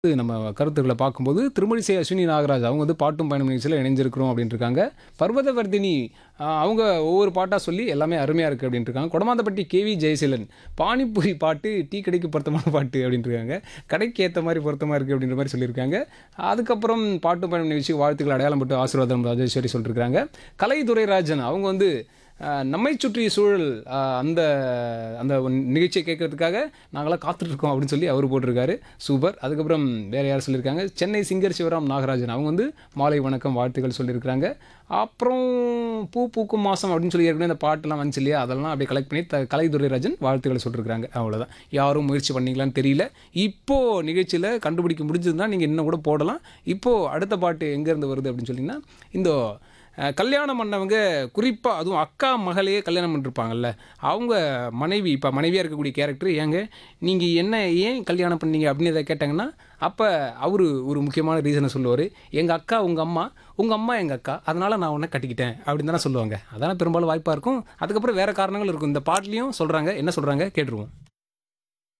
நம்ம கருத்துக்களை பார்க்கும்போது திருமழிசை அஸ்வினி நாகராஜ் அவங்க வந்து பாட்டும் பயணம் நிகழ்ச்சியில் இணைஞ்சிருக்கிறோம் அப்படின்ட்டு இருக்காங்க. பர்வதவர்தினி அவங்க ஒவ்வொரு பாட்டாக சொல்லி எல்லாமே அருமையாக இருக்குது அப்படின்ட்டு இருக்காங்க. கொடமாந்தப்பட்டி கேவி ஜெயசீலன் பானிபூரி பாட்டு டீ கடைக்கு பொருத்தமான பாட்டு அப்படின்ட்டு இருக்காங்க. கடைக்கு ஏற்ற மாதிரி பொருத்தமாக இருக்குது அப்படின்ற மாதிரி சொல்லியிருக்காங்க. அதுக்கப்புறம் பாட்டும் பயணம் நிகழ்ச்சி வாழ்த்துக்கள் அடையாளம் பட்டு ஆசீர்வாதம் ராஜேஸ்வரி சொல்லியிருக்காங்க. கலைத்துறைராஜன் அவங்க வந்து நம்மை சுற்றி சூழல் அந்த அந்த நிகழ்ச்சியை கேட்கறதுக்காக நாங்களாம் காத்துட்ருக்கோம் அப்படின்னு சொல்லி அவர் போட்டிருக்காரு. சூப்பர். அதுக்கப்புறம் வேறு யார் சொல்லியிருக்காங்க, சென்னை சிங்கர் சிவராம் நாகராஜன் அவங்க வந்து மாலை வணக்கம் வாழ்த்துக்கள் சொல்லியிருக்கிறாங்க. அப்புறம் பூ பூக்கும் மாதம் அப்படின்னு சொல்லி ஏற்கனவே இந்த பாட்டெல்லாம் வந்துச்சு இல்லையா, அதெல்லாம் அப்படியே கலெக்ட் பண்ணி கலைத்துறைராஜன் வாழ்த்துக்களை சொல்லியிருக்கிறாங்க. அவ்வளோதான். யாரும் முயற்சி பண்ணீங்களான்னு தெரியல. இப்போது நிகழ்ச்சியில் கண்டுபிடிக்க முடிஞ்சதுன்னா நீங்கள் இன்னும் கூட போடலாம். இப்போது அடுத்த பாட்டு எங்கேருந்து வருது அப்படின்னு சொன்னீங்கன்னா, இந்த கல்யாணம் பண்ணவங்க குறிப்பாக அதுவும் அக்கா மகளையே கல்யாணம் பண்ணிருப்பாங்கல்ல, அவங்க மனைவி இப்போ மனைவியாக இருக்கக்கூடிய கேரக்டர் ஏங்க நீங்கள் என்ன ஏன் கல்யாணம் பண்ணீங்க அப்படின்னு இதை கேட்டாங்கன்னா, அப்போ அவர் ஒரு முக்கியமான ரீசனை சொல்லுவார். எங்கள் அக்கா உங்கள் அம்மா எங்கள் அக்கா, அதனால் நான் உன்னை கட்டிக்கிட்டேன் அப்படின்னு தானே சொல்லுவாங்க. அதானே பெரும்பாலும் வாய்ப்பாக இருக்கும். அதுக்கப்புறம் வேறு காரணங்கள் இருக்கும். இந்த பாட்டுலேயும் சொல்கிறாங்க. என்ன சொல்கிறாங்க கேட்டுருவோம்.